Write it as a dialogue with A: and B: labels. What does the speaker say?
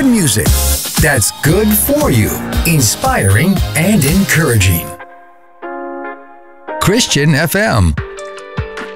A: Christian music that's good for you, inspiring and encouraging. Christian FM.